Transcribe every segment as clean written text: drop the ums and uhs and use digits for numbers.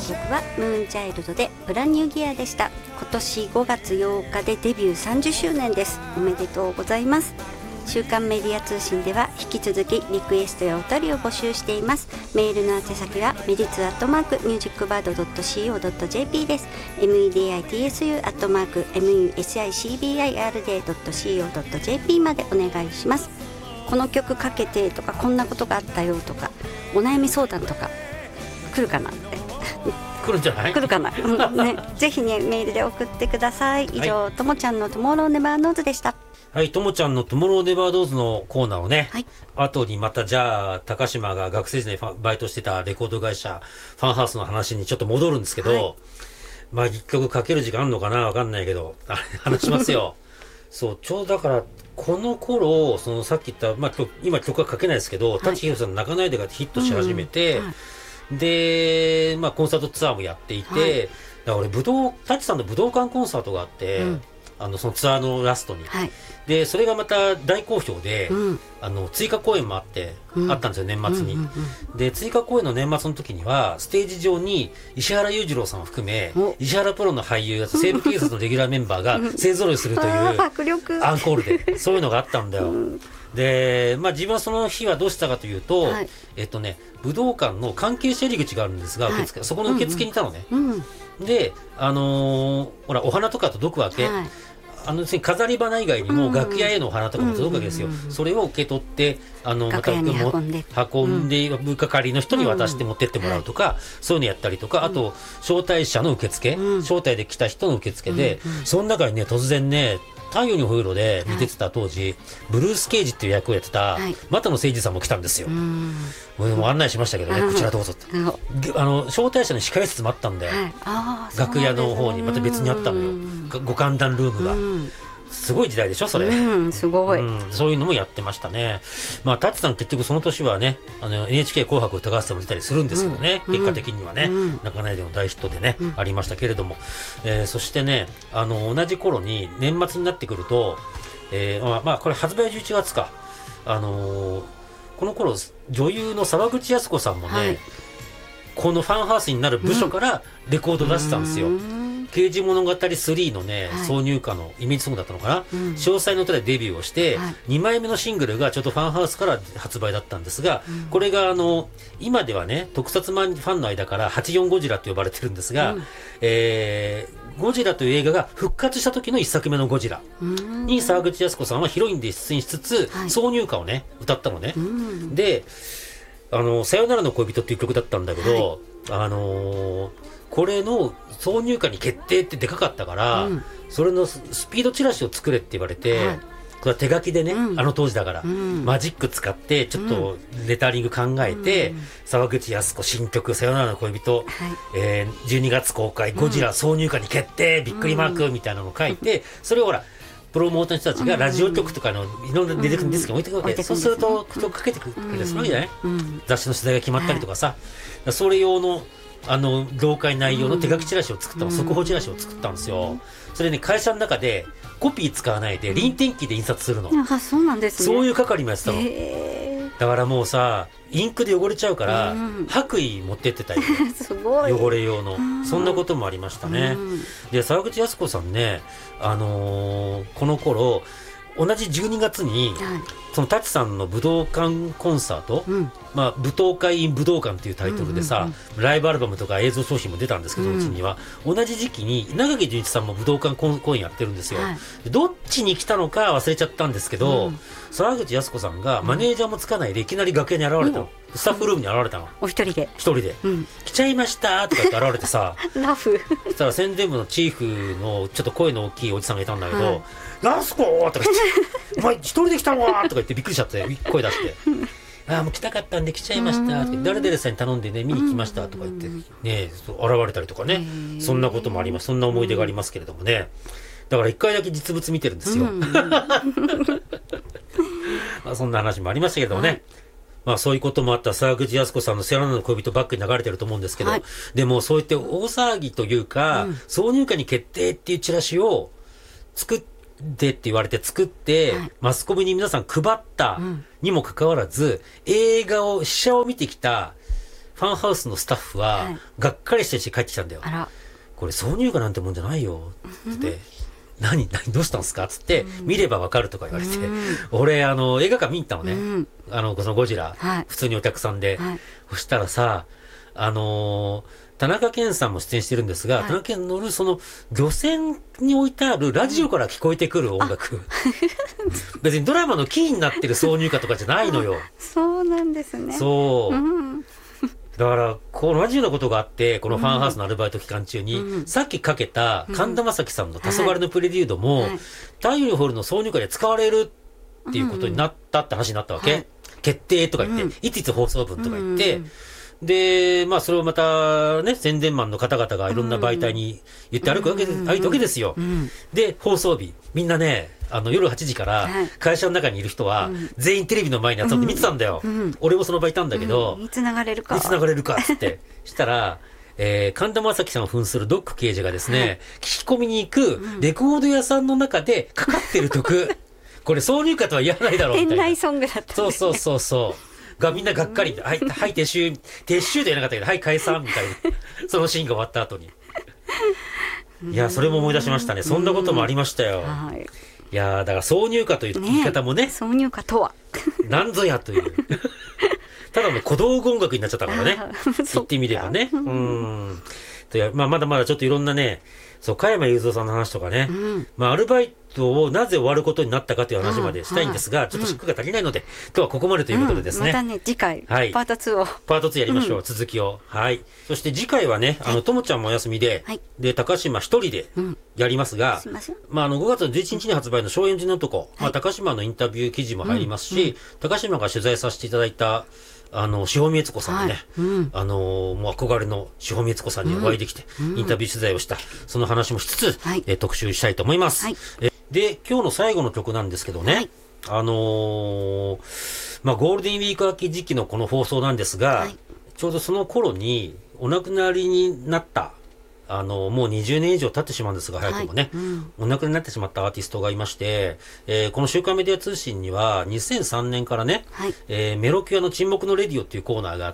曲はムーンチャイルドでブランニューギアでした。今年5月8日でデビュー30周年です。おめでとうございます。週刊メディア通信では引き続きリクエストやお便りを募集しています。メールの宛先はメディツ@musicbird.co.jp です。 meditsu@musicbird.co.jp までお願いします。この曲かけてとか、こんなことがあったよとか、お悩み相談とか来るかなって来るんじゃない？ 来るかな、ね、ぜひねメールで送ってください。以上、はい、ともちゃんのトゥモローネバーノーズでした。 はい、ともちゃんのトゥモローネバードーズのコーナーをね、 はい、 後にまたじゃあ高島が学生時代バイトしてたレコード会社ファンハウスの話にちょっと戻るんですけど、はい、まあ一曲かける時間あるのかな、わかんないけど話しますよそう、ちょうどだからこの頃、そのさっき言った、まあ、今曲はかけないですけど、舘ひろしさんの泣かないでがヒットし始めて、で、まあ、コンサートツアーもやっていて、だから俺舘さんの武道館コンサートがあって、そのツアーのラストに、でそれがまた大好評で、追加公演もあって、あったんですよ、年末に。で追加公演の年末の時にはステージ上に石原裕次郎さんを含め石原プロの俳優や西部警察のレギュラーメンバーが勢ぞろいするというアンコールでそういうのがあったんだよ。で、まあ、自分はその日はどうしたかというと、武道館の関係者入り口があるんですが、そこの受付にいたのね。で、ほらお花とか届くわけ。飾り花以外にも楽屋へのお花とかも届くわけですよ。それを受け取ってまた運んで部係の人に渡して持ってってもらうとか、そういうのやったりとか、あと招待者の受付、招待で来た人の受付で、その中にね突然ね、太陽にほえろで見てた当時、ブルース・ケイジっていう役をやってた又野誠司さんも来たんですよ。もう案内しましたけどね、こちらどうぞって。招待者の控え室もあったんで、楽屋の方にまた別にあったのよ、ご歓談ルームが。すごい時代でしょそれ。 すごい、 そういうのもやってましたね。まあ舘さん結局その年はね、NHK 紅白歌合戦も出たりするんですけどね、結果的にはね、泣かないでの大ヒットでね、ありましたけれども、そしてね、同じ頃に年末になってくると、まあこれ発売11月か、この頃女優の沢口靖子さんもね、このファンハウスになる部署からレコード出してたんですよ。刑事物語3のね、挿入歌のイメージソングだったのかな、詳細の歌でデビューをして、2枚目のシングルがちょっとファンハウスから発売だったんですが、これが今ではね、特撮マンファンの間から84ゴジラと呼ばれてるんですが、ゴジラという映画が復活した時の1作目のゴジラに沢口靖子さんはヒロインで出演しつつ、挿入歌をね歌ったのね。で、さよならの恋人っていう曲だったんだけど、これの挿入歌に決定ってでかかったから、それのスピードチラシを作れって言われて、これは手書きでね、当時だから、マジック使ってちょっとレタリング考えて、沢口靖子新曲さよならの恋人、12月公開ゴジラ挿入歌に決定びっくりマークみたいなのを書いて、それをほらプロモーターの人たちがラジオ局とかのいろんな出てくるディスクに置いてくるわけ。そうすると曲かけてくれたりするわけじゃない、雑誌の取材が決まったりとかさ、それ用の業界内容の手書きチラシを作ったの、速報チラシを作ったんですよ。それね、会社の中でコピー使わないで臨転機で印刷するの。 そうなんですね。 そういう係もやってたの。だからもうさ、インクで汚れちゃうから、白衣持ってってたりすごい汚れ用の、そんなこともありましたね。で、沢口靖子さんね、この頃同じ12月に、その舘さんの武道館コンサート、まあ、舞踏会 in 武道館っていうタイトルでさ、ライブアルバムとか映像商品も出たんですけど、うちには同じ時期に稲垣潤一さんも武道館公演やってるんですよ。どっちに来たのか忘れちゃったんですけど、沢口靖子さんがマネージャーもつかないでいきなり楽屋に現れたの、スタッフルームに現れたの、 お一人で来ちゃいましたとかって現れてさラフそしたら宣伝部のチーフのちょっと声の大きいおじさんがいたんだけど、ラスコーとか言ってお前一人で来たのかとか言ってびっくりしちゃって声出してああもう来たかったんで来ちゃいましたとか、誰々さんに頼んでね見に来ましたとか言ってね、現れたりとかね、そんなこともあります。そんな思い出がありますけれどもね。だから一回だけ実物見てるんですよ、まあそんな話もありましたけれどもね、まあそういうこともあった沢口靖子さんのさよならの恋人バックに流れてると思うんですけど、でもそういって大騒ぎというか、挿入歌に決定っていうチラシを作ってって言われて作って、マスコミに皆さん配ったにもかかわらず、映画を試写を見てきたファンハウスのスタッフは、 はいがっかりして帰ってきたんだよ。 あら。 これ挿入歌なんてもんじゃないよって何どうしたんですかっつって、見ればわかるとか言われて、俺映画館見に行ったのね、そのゴジラ、 はい普通にお客さんで、 はいそしたらさ田中健さんも出演してるんですが、 はい田中健乗るその漁船に置いてあるラジオから聞こえてくる音楽、別にドラマのキーになってる挿入歌とかじゃないのよ。 そうなんですね。 そう、 うん。 だからこのラジオのことがあって、このファンハウスのアルバイト期間中に、さっきかけた神田正輝さんの黄昏のプレリュードも、 はい太陽にホールの挿入歌で使われるっていうことになったって話になったわけ、 はい決定とか言って、いついつ放送分とか言って、でまあそれをまたね宣伝マンの方々がいろんな媒体に言って歩くわけですよ、で放送日みんなね夜8時からはい会社の中にいる人は全員テレビの前に集まって見てたんだよ、俺もその場いたんだけど、 いつ流れるか。 いつ流れるかっつってしたら、神田正輝さんを扮するドック刑事がですね、聞き込みに行くレコード屋さんの中でかかってる曲、これ挿入歌とは言わないだろうみたいな。 店内ソングだったんですね。 そうがみんながっかりで、はい撤収で言わなかったけど、はい解散みたいなそのシーンが終わった後に、いやそれも思い出しましたね。そんなこともありましたよ。 はい。 いやだから挿入歌という言い方もね挿入歌とは。 なんぞやというただの小道具音楽になっちゃったからね言ってみればね。まだまだちょっといろんなね、そう加山雄三さんの話とかね、アルバイトをなぜ終わることになったかという話までしたいんですが、ちょっと尺が足りないので、今日はここまでということでですね、 またね次回、 はいパート2を。 パート2やりましょう、続きを。はい。そして次回はね、ともちゃんもお休みで、 はいで、高島一人でやりますが、 すいません。 5月の11日に発売の松陰寺の男、高島のインタビュー記事も入りますし、高島が取材させていただいた、志保美悦子さんのね、もう憧れの志保美悦子さんにお会いできて、インタビュー取材をした、その話もしつつ、 はい特集したいと思います。 はいで、今日の最後の曲なんですけどね、 はいゴールデンウィーク明け時期のこの放送なんですが、 はいちょうどその頃にお亡くなりになったもう20年以上経ってしまうんですが、早くもね、お亡くなりになってしまったアーティストがいまして、この週刊メディア通信には2003年からね、 はいメロキュアの沈黙のレディオっていうコーナーがあって、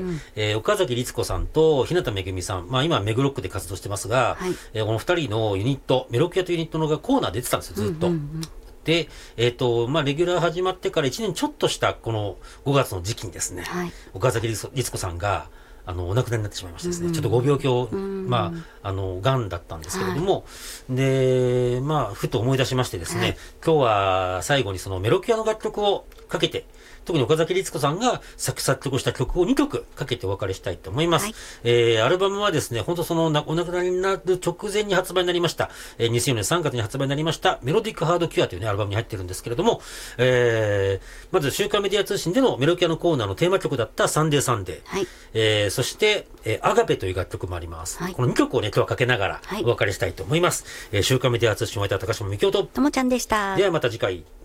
岡崎律子さんと日向めぐみさん、今はメグロックで活動してますが、 はいこの二人のユニット、メロキュアというユニットのがコーナー出てたんですよ、ずっと。で、レギュラー始まってから1年ちょっとしたこの5月の時期にですね、 はい岡崎律子さんがお亡くなりになってしまいましてですね、ちょっとご病気を、癌だったんですけれども、で、ふと思い出しましてですね、今日は最後にそのメロキュアの楽曲をかけて、特に岡崎律子さんが作曲した曲を2曲かけてお別れしたいと思います。アルバムはですね、本当そのお亡くなりになる直前に発売になりました、2004年3月に発売になりましたメロディックハードキュアというね、アルバムに入ってるんですけれども、まず週刊メディア通信でのメロキュアのコーナーのテーマ曲だったサンデーサンデー、そして、アガペという楽曲もあります。この2曲をね、今日はかけながらお別れしたいと思います。週刊メディア通信を終えた高島みきおと、 ともちゃんでした。 ではまた次回。